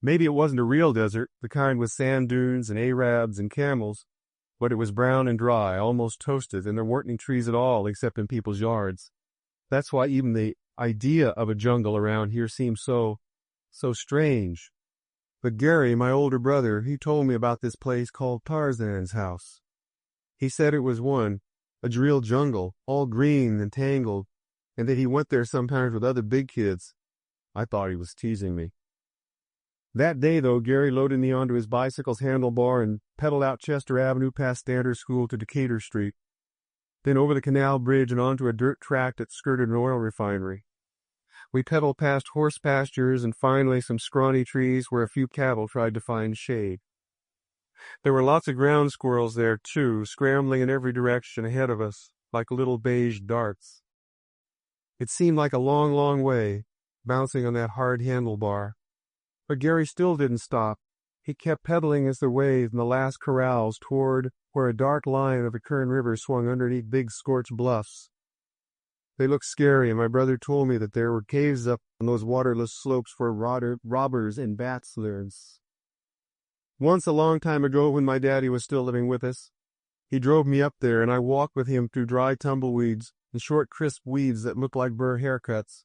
Maybe it wasn't a real desert, the kind with sand dunes and Arabs and camels, but it was brown and dry, almost toasted, and there weren't any trees at all except in people's yards. That's why even the idea of a jungle around here seemed so strange. But Gary, my older brother, he told me about this place called Tarzan's house. He said it was a real jungle, all green and tangled, and that he went there sometimes with other big kids. I thought he was teasing me. That day, though, Gary loaded me onto his bicycle's handlebar and pedaled out Chester Avenue past Standard School to Decatur Street, then over the canal bridge and onto a dirt track that skirted an oil refinery. We pedaled past horse pastures and finally some scrawny trees where a few cattle tried to find shade. There were lots of ground squirrels there, too, scrambling in every direction ahead of us, like little beige darts. It seemed like a long, long way, bouncing on that hard handlebar. But Gary still didn't stop. He kept pedaling as the wave in the last corrals toward where a dark line of the Kern River swung underneath big scorched bluffs. They looked scary, and my brother told me that there were caves up on those waterless slopes where robbers and bats lived. Once, a long time ago, when my daddy was still living with us, he drove me up there, and I walked with him through dry tumbleweeds and short, crisp weeds that looked like burr haircuts.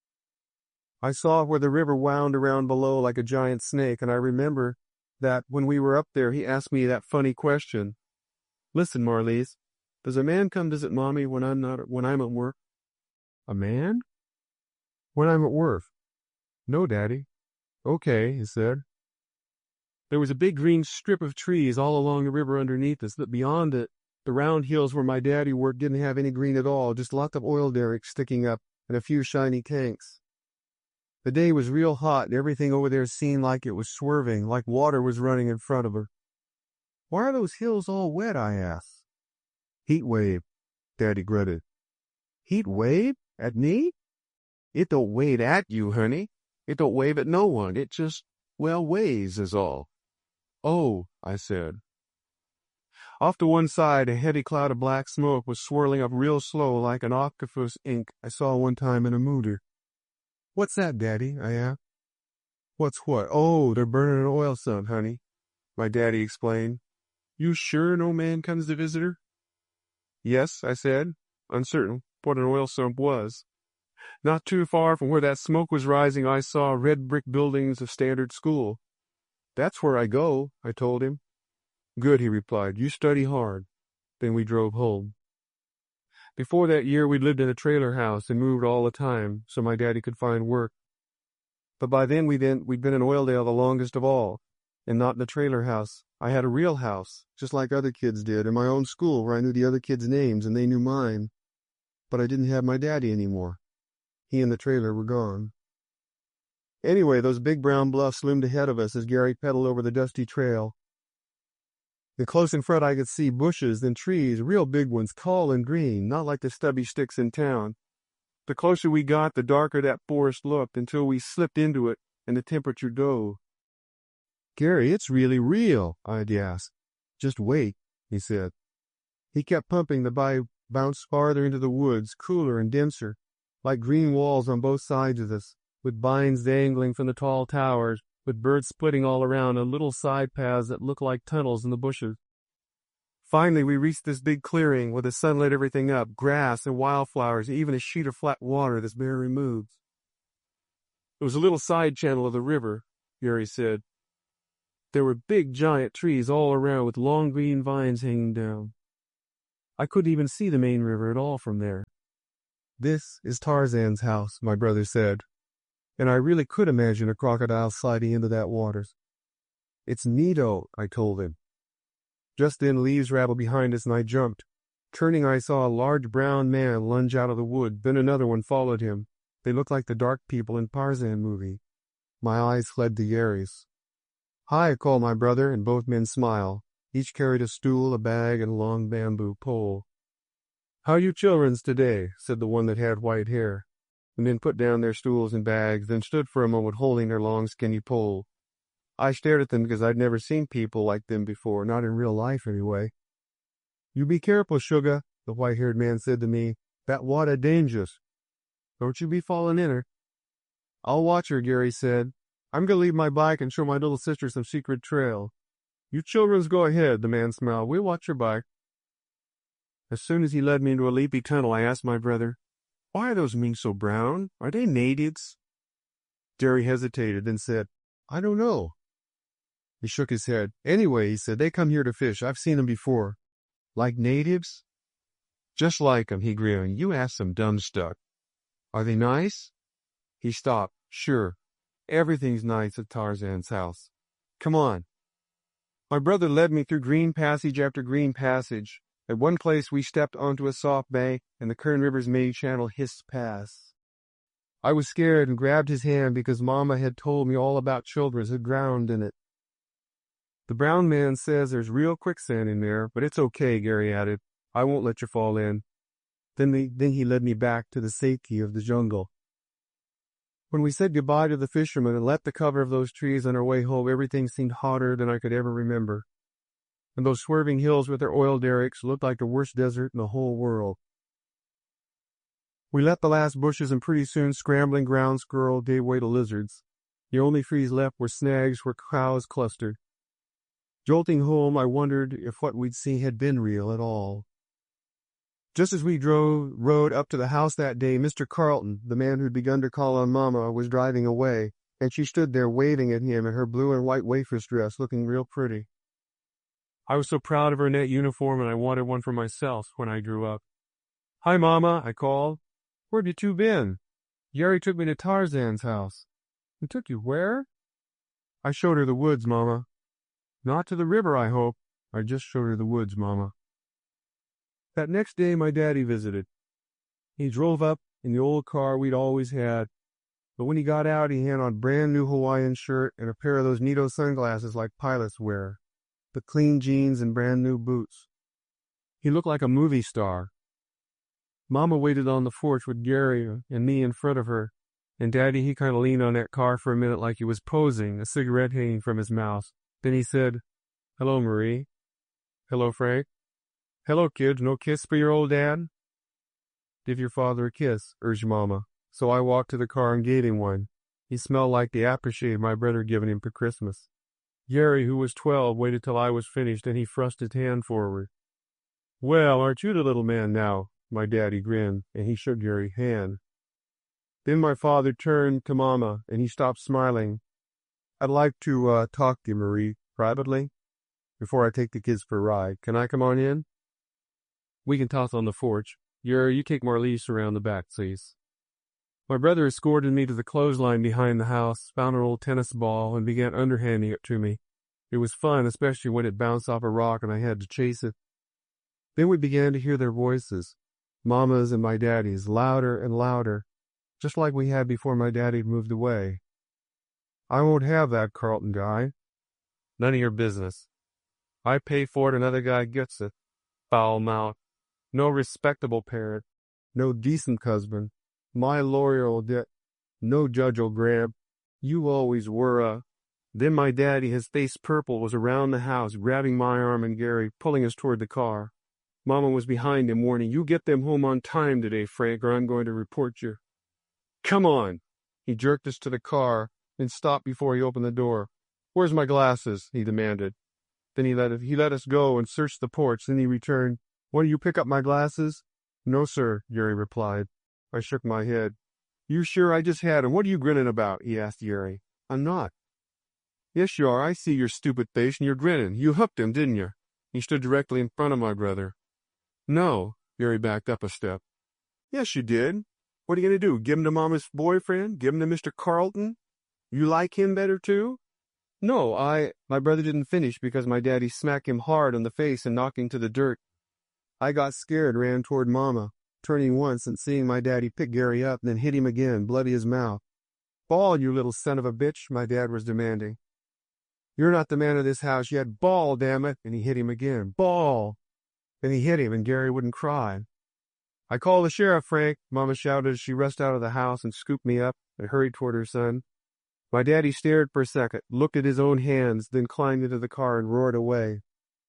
I saw where the river wound around below like a giant snake, and I remember that when we were up there, he asked me that funny question. Listen, Marlies, does a man come visit Mommy when I'm at work? A man? When I'm at work? No, Daddy. Okay, he said. There was a big green strip of trees all along the river underneath us, but beyond it, the round hills where my daddy worked didn't have any green at all, just lots of oil derricks sticking up and a few shiny tanks. The day was real hot, and everything over there seemed like it was swerving, like water was running in front of her. Why are those hills all wet? I asked. Heat wave, Daddy grunted. Heat wave? At me? It don't wave at you, honey. It don't wave at no one. It just, waves is all. Oh, I said. Off to one side, a heavy cloud of black smoke was swirling up real slow like an octopus ink I saw one time in a mooder. What's that, Daddy? I asked. What's what? Oh, they're burning an oil sump, honey, my daddy explained. You sure no man comes to visit her? Yes, I said, uncertain what an oil sump was. Not too far from where that smoke was rising, I saw red brick buildings of Standard School. That's where I go, I told him. Good, he replied. You study hard. Then we drove home. Before that year, we'd lived in a trailer house and moved all the time so my daddy could find work. But by then, we'd been in Oildale the longest of all, and not in the trailer house. I had a real house, just like other kids did, in my own school where I knew the other kids' names and they knew mine. But I didn't have my daddy anymore. He and the trailer were gone. Anyway, those big brown bluffs loomed ahead of us as Gary pedaled over the dusty trail. And close in front I could see bushes, then trees, real big ones, tall and green, not like the stubby sticks in town. The closer we got, the darker that forest looked, until we slipped into it and the temperature dove. Gary, it's really real, I gasped. Just wait, he said. He kept pumping, the bounced farther into the woods, cooler and denser, like green walls on both sides of us, with vines dangling from the tall towers, with birds splitting all around and little side paths that looked like tunnels in the bushes. Finally, we reached this big clearing where the sun lit everything up, grass and wildflowers, and even a sheet of flat water that's been removed. It was a little side channel of the river, Gary said. There were big, giant trees all around with long green vines hanging down. I couldn't even see the main river at all from there. This is Tarzan's house, my brother said, and I really could imagine a crocodile sliding into that water. It's neato, I told him. Just then leaves rattled behind us and I jumped. Turning, I saw a large brown man lunge out of the wood, then another one followed him. They looked like the dark people in Tarzan movie. My eyes fled to Gary's. Hi, called my brother, and both men smiled. Each carried a stool, a bag, and a long bamboo pole. How you childrens today? Said the one that had white hair. The men put down their stools and bags, then stood for a moment holding their long skinny pole. I stared at them because I'd never seen people like them before, not in real life anyway. You be careful, Sugar, the white-haired man said to me. That water dangerous. Don't you be falling in her. I'll watch her, Gary said. I'm gonna leave my bike and show my little sister some secret trail. You children's go ahead, the man smiled. We'll watch your bike. As soon as he led me into a leafy tunnel, I asked my brother, why are those minks so brown? Are they natives? Jerry hesitated, then said, I don't know. He shook his head. Anyway, he said, they come here to fish. I've seen them before. Like natives? Just like them, he grinned. You asked some dumb stuff. Are they nice? He stopped. Sure. Everything's nice at Tarzan's house. Come on. My brother led me through green passage after green passage. At one place we stepped onto a soft bank, and the Kern River's main channel hissed past. I was scared and grabbed his hand because Mama had told me all about children who drowned in it. The brown man says there's real quicksand in there, but it's okay, Gary added. I won't let you fall in. Then he led me back to the safety of the jungle. When we said goodbye to the fishermen and left the cover of those trees on our way home, everything seemed hotter than I could ever remember. And those swerving hills with their oil derricks looked like the worst desert in the whole world. We left the last bushes, and pretty soon scrambling ground squirrel gave way to lizards. The only trees left were snags where cows clustered. Jolting home, I wondered if what we'd seen had been real at all. Just as we rode up to the house that day, Mr. Carlton, the man who'd begun to call on Mama, was driving away, and she stood there waving at him in her blue and white waitress dress, looking real pretty. I was so proud of her net uniform, and I wanted one for myself when I grew up. Hi, Mama, I called. Where've you two been? Jerry took me to Tarzan's house. He took you where? I showed her the woods, Mama. Not to the river, I hope. I just showed her the woods, Mama. That next day, my daddy visited. He drove up in the old car we'd always had, but when he got out, he had on a brand new Hawaiian shirt and a pair of those neato sunglasses like pilots wear, the clean jeans and brand new boots. He looked like a movie star. Mama waited on the porch with Gary and me in front of her, and Daddy, he kind of leaned on that car for a minute like he was posing, a cigarette hanging from his mouth. Then he said, Hello, Marie. Hello, Frank. Hello, kids. No kiss for your old dad? Give your father a kiss, urged Mama. So I walked to the car and gave him one. He smelled like the aftershave my brother given him for Christmas. Gary, who was 12, waited till I was finished, and he thrust his hand forward. Well, aren't you the little man now? My daddy grinned, and he shook Gary's hand. Then my father turned to Mama, and he stopped smiling. I'd like to talk to you, Marie, privately, before I take the kids for a ride. Can I come on in? We can talk on the porch. You take Marlies around the back, please. My brother escorted me to the clothesline behind the house, found an old tennis ball, and began underhanding it to me. It was fun, especially when it bounced off a rock and I had to chase it. Then we began to hear their voices, Mama's and my daddy's, louder and louder, just like we had before my daddy moved away. I won't have that Carlton guy. None of your business. I pay for it, another guy gets it. Foul mouth. No respectable parent. No decent husband. My lawyer'll no judge'll grab. You always were. Then my daddy, his face purple, was around the house, grabbing my arm and Gary, pulling us toward the car. Mama was behind him, warning, You get them home on time today, Frank, or I'm going to report you. Come on. He jerked us to the car, then stopped before he opened the door. Where's my glasses? He demanded. Then he let us go and searched the porch. Then he returned. Want you pick up my glasses? No, sir, Gary replied. I shook my head. You sure? I just had 'em. What are you grinning about? He asked Gary. I'm not. Yes, you are. I see your stupid face and you're grinning. You hooked him, didn't you? He stood directly in front of my brother. No, Gary backed up a step. Yes, you did. What are you going to do? Give him to Mama's boyfriend? Give him to Mr. Carlton? You like him better too? No, my brother didn't finish because my daddy smacked him hard on the face and knocked him to the dirt. I got scared, ran toward Mama, turning once and seeing my daddy pick Gary up, then hit him again, bloody his mouth. Bawl, you little son of a bitch, my dad was demanding. You're not the man of this house yet. Bawl, damn it. And he hit him again. Bawl. Then he hit him and Gary wouldn't cry. I call the sheriff, Frank, Mama shouted as she rushed out of the house and scooped me up and hurried toward her son. My daddy stared for a second, looked at his own hands, then climbed into the car and roared away.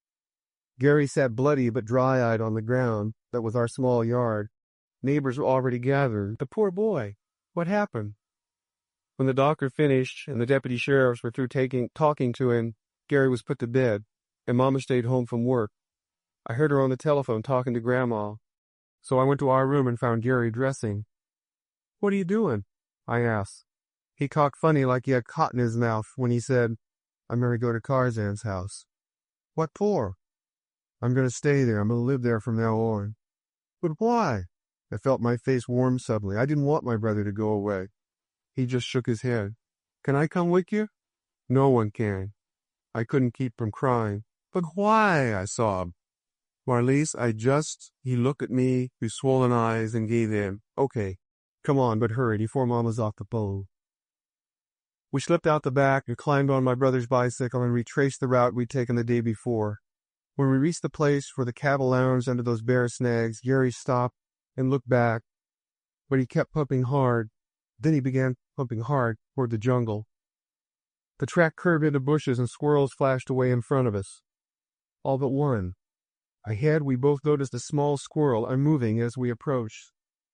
Gary sat bloody but dry-eyed on the ground that was our small yard. Neighbors were already gathered. The poor boy. What happened? When the doctor finished and the deputy sheriffs were through talking to him, Gary was put to bed, and Mama stayed home from work. I heard her on the telephone talking to Grandma, so I went to our room and found Gary dressing. "What are you doing?" I asked. He cocked funny like he had cotton in his mouth when he said, "I'm going to go to Tarzan's house." "What for?" "I'm going to stay there. I'm going to live there from now on." "But why?" I felt my face warm suddenly. I didn't want my brother to go away. He just shook his head. "Can I come with you?" "No one can." I couldn't keep from crying. "But why?" I sobbed. "Marlise, He looked at me with swollen eyes and gave in. "Okay, come on, but hurry before Mama's off the boat." We slipped out the back and climbed on my brother's bicycle and retraced the route we'd taken the day before. When we reached the place where the cattle lounged under those bare snags, Gary stopped and looked back, but he kept pumping hard. Then he began pumping hard toward the jungle. The track curved into bushes and squirrels flashed away in front of us. All but one. Ahead, we both noticed a small squirrel unmoving as we approached.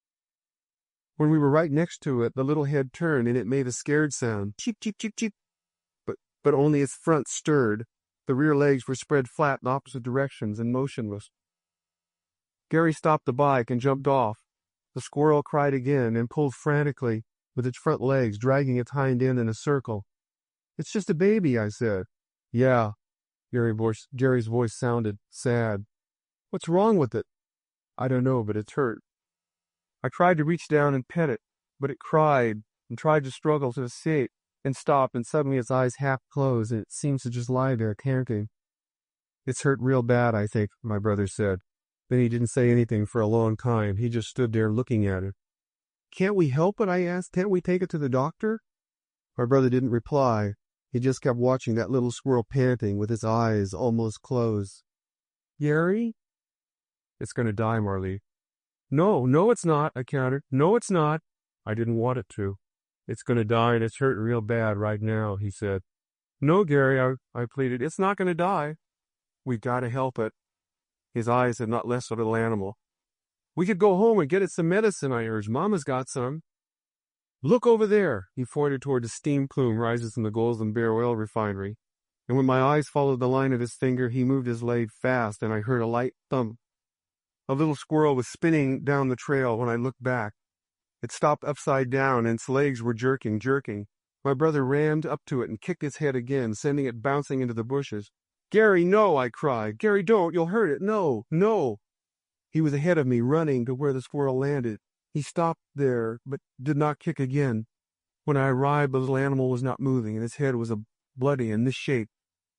When we were right next to it, the little head turned and it made a scared sound. Cheep, cheep, cheep, cheep. But only its front stirred. The rear legs were spread flat in opposite directions and motionless. Gary stopped the bike and jumped off. The squirrel cried again and pulled frantically with its front legs, dragging its hind end in a circle. "It's just a baby," I said. "Yeah." Gary's voice sounded sad. "What's wrong with it?" "I don't know, but it's hurt." I tried to reach down and pet it, but it cried and tried to struggle to escape and stop, and suddenly its eyes half closed and it seems to just lie there panting. "It's hurt real bad, I think," my brother said. Then he didn't say anything for a long time. He just stood there looking at it. "Can't we help it?" I asked. "Can't we take it to the doctor?" My brother didn't reply. He just kept watching that little squirrel panting with his eyes almost closed. "Gary?" "It's going to die, Marley." No, it's not," I countered. "No, it's not." I didn't want it to. "It's going to die and it's hurting real bad right now," he said. "No, Gary," I pleaded. "It's not going to die." "We've got to help it." His eyes had not left the little animal. "We could go home and get it some medicine," I urged. "Mama's got some." "Look over there." He pointed toward the steam plume rising from the Golden Bear oil refinery. And when my eyes followed the line of his finger, he moved his leg fast, and I heard a light thump. A little squirrel was spinning down the trail when I looked back. It stopped upside down, and its legs were jerking. My brother rammed up to it and kicked its head again, sending it bouncing into the bushes. "Gary, no!" I cried. "Gary, don't! You'll hurt it! No! No!" He was ahead of me, running to where the squirrel landed. He stopped there, but did not kick again. When I arrived, the little animal was not moving, and its head was bloody in this shape.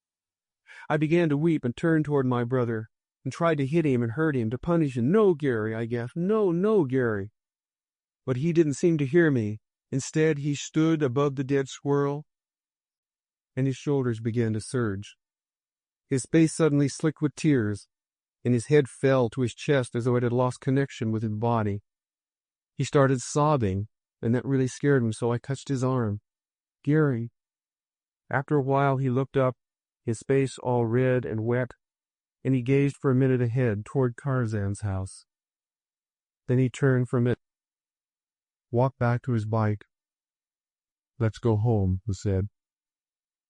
I began to weep and turned toward my brother and tried to hit him and hurt him, to punish him. "No, Gary," I gasped. No, Gary." But he didn't seem to hear me. Instead, he stood above the dead squirrel, and his shoulders began to surge. His face suddenly slicked with tears, and his head fell to his chest as though it had lost connection with his body. He started sobbing, and that really scared him, so I touched his arm. "Gary." After a while, he looked up, his face all red and wet, and he gazed for a minute ahead toward Tarzan's house. Then he turned from it, walked back to his bike. "Let's go home," he said.